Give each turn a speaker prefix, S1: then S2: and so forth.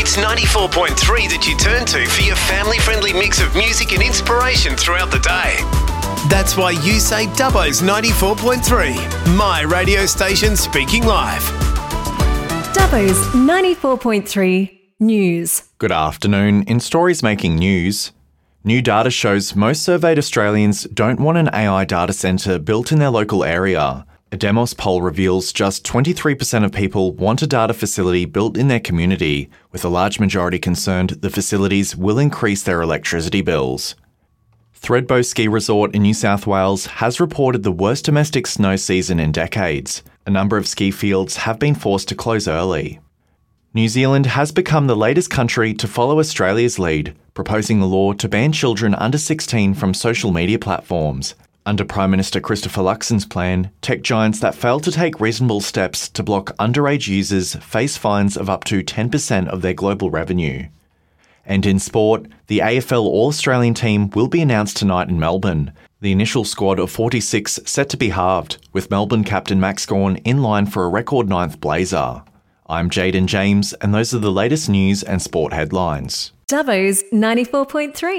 S1: It's 94.3 that you turn to for your family-friendly mix of music and inspiration throughout the day. That's why you say Dubbo's 94.3, my radio station speaking live.
S2: Dubbo's 94.3 News.
S3: Good afternoon. In stories making news, new data shows most surveyed Australians don't want an AI data centre built in their local area. A Demos poll reveals just 23% of people want a data facility built in their community, with a large majority concerned the facilities will increase their electricity bills. Thredbo Ski Resort in New South Wales has reported the worst domestic snow season in decades. A number of ski fields have been forced to close early. New Zealand has become the latest country to follow Australia's lead, proposing a law to ban children under 16 from social media platforms. Under Prime Minister Christopher Luxon's plan, tech giants that fail to take reasonable steps to block underage users face fines of up to 10% of their global revenue. And in sport, the AFL All-Australian team will be announced tonight in Melbourne. The initial squad of 46 set to be halved, with Melbourne captain Max Gawn in line for a record 9th Blazer. I'm Jaden James, and those are the latest news and sport headlines.
S2: Dubbo's 94.3.